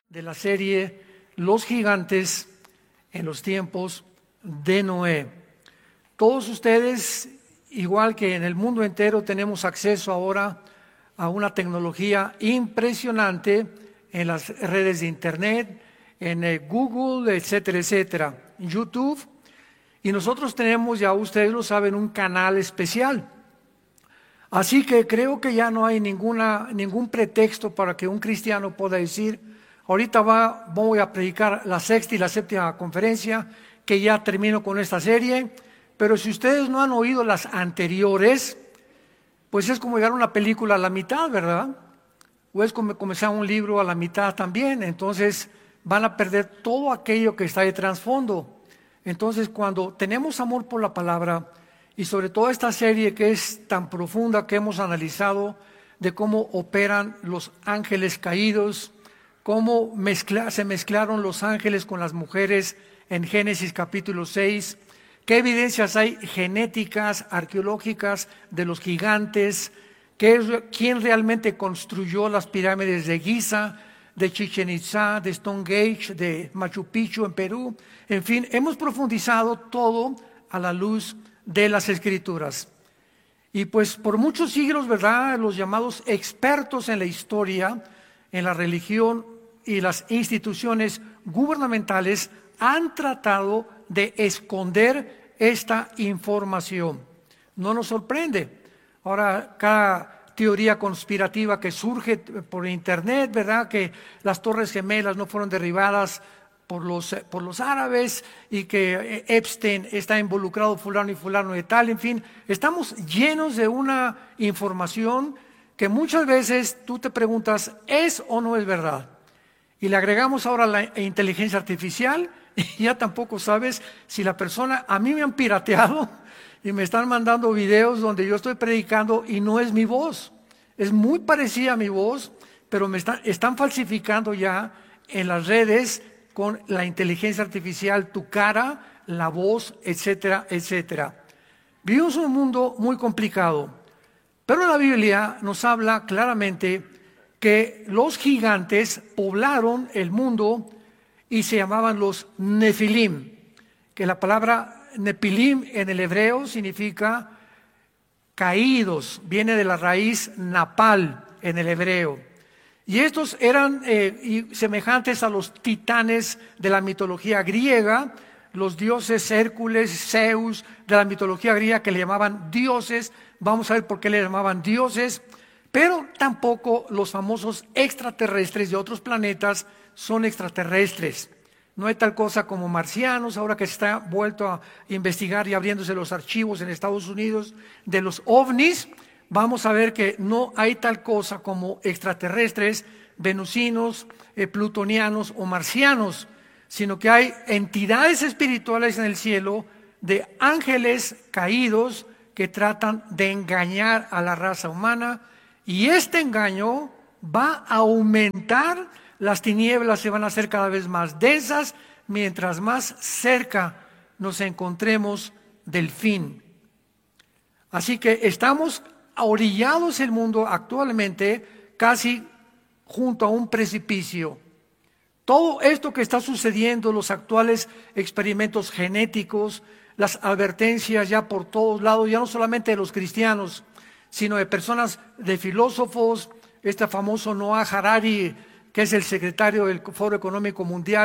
de la serie Los gigantes en los tiempos de Noé. Todos ustedes, igual que en el mundo entero, tenemos acceso ahora a una tecnología impresionante en las redes de internet, en Google, etcétera, etcétera, YouTube. Y nosotros tenemos, ya ustedes lo saben, un canal especial. Así que creo que ya no hay ningún pretexto para que un cristiano pueda decir: ahorita voy a predicar la sexta y la séptima conferencia, que ya termino con esta serie, pero si ustedes no han oído las anteriores, pues es como llegar a una película a la mitad, ¿verdad? O es como comenzar un libro a la mitad también. Entonces van a perder todo aquello que está de trasfondo. Entonces, cuando tenemos amor por la palabra, y sobre todo esta serie que es tan profunda, que hemos analizado de cómo operan los ángeles caídos, cómo se mezclaron los ángeles con las mujeres en Génesis capítulo 6, qué evidencias hay genéticas, arqueológicas de los gigantes, quién realmente construyó las pirámides de Giza, de Chichén Itzá, de Stonehenge, de Machu Picchu en Perú. En fin, hemos profundizado todo a la luz de las Escrituras. Y pues por muchos siglos, ¿verdad?, los llamados expertos en la historia, en la religión y las instituciones gubernamentales han tratado de esconder esta información. No nos sorprende. Ahora, cada teoría conspirativa que surge por internet, ¿verdad?, que las Torres Gemelas no fueron derribadas por los árabes y que Epstein está involucrado fulano y fulano de tal, en fin, estamos llenos de una información que muchas veces tú te preguntas, ¿es o no es verdad? Y le agregamos ahora la inteligencia artificial y ya tampoco sabes si la persona, a mí me han pirateado y me están mandando videos donde yo estoy predicando y no es mi voz, es muy parecida a mi voz, pero están falsificando ya en las redes con la inteligencia artificial tu cara, la voz, etcétera, etcétera. Vivimos en un mundo muy complicado, pero la Biblia nos habla claramente que los gigantes poblaron el mundo y se llamaban los Nefilim, que la palabra Nepilim en el hebreo significa caídos, viene de la raíz napal en el hebreo. Y estos eran semejantes a los titanes de la mitología griega, los dioses Hércules, Zeus de la mitología griega, que le llamaban dioses. Vamos a ver por qué le llamaban dioses, pero tampoco los famosos extraterrestres de otros planetas son extraterrestres. No hay tal cosa como marcianos, ahora que se está vuelto a investigar y abriéndose los archivos en Estados Unidos de los ovnis. Vamos a ver que no hay tal cosa como extraterrestres, venusinos, plutonianos o marcianos, sino que hay entidades espirituales en el cielo de ángeles caídos que tratan de engañar a la raza humana, y este engaño va a aumentar, las tinieblas se van a hacer cada vez más densas mientras más cerca nos encontremos del fin. Así que estamos orillados el mundo actualmente casi junto a un precipicio. Todo esto que está sucediendo, los actuales experimentos genéticos, las advertencias ya por todos lados, ya no solamente de los cristianos, sino de personas, de filósofos, este famoso Noah Harari, que es el secretario del Foro Económico Mundial,